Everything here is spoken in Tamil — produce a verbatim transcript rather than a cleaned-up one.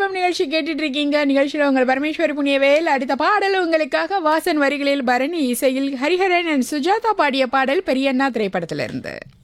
வணக்கம் நிகழ்ச்சி கேட்டுட்டு இருக்கீங்க. நிகழ்ச்சியில் உங்கள் பரமேஸ்வரி புண்ணியவேல். அடுத்த பாடல் உங்களுக்காக வாசன் வரிகளில் பரணி இசையில் ஹரிஹரன் அண்ட் சுஜாதா பாடிய பாடல் பெரியண்ணா திரைப்படத்திலிருந்து.